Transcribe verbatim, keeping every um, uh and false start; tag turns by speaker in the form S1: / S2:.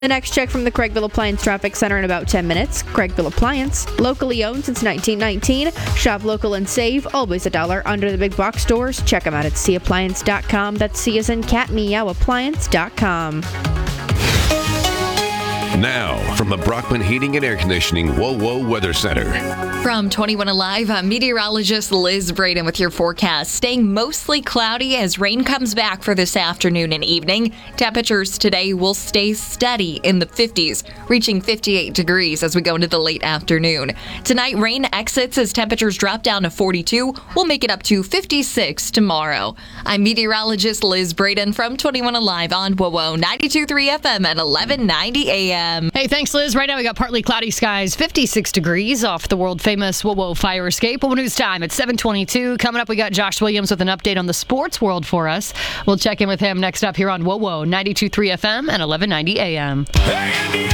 S1: The next check from the Craigville Appliance Traffic Center in about ten minutes. Craigville Appliance, locally owned since nineteen nineteen. Shop local and save, always a dollar under the big box stores. Check them out at c appliance dot com. That's C as in cat, meow, appliance dot com.
S2: Now, from the Brockman Heating and Air Conditioning Whoa Whoa Weather Center.
S3: From twenty-one Alive, I'm meteorologist Liz Braden with your forecast. Staying mostly cloudy as rain comes back for this afternoon and evening. Temperatures today will stay steady in the fifties, reaching fifty-eight degrees as we go into the late afternoon. Tonight, rain exits as temperatures drop down to forty-two. We'll make it up to fifty-six tomorrow. I'm meteorologist Liz Braden from twenty-one Alive on W O W O ninety-two point three F M at eleven ninety A M.
S4: Hey, thanks, Liz. Right now we got partly cloudy skies, fifty-six degrees off the world-famous W O W O fire escape. W O W O News time at seven twenty-two. Coming up, we got Josh Williams with an update on the sports world for us. We'll check in with him next up here on W O W O ninety-two point three F M and eleven ninety A M.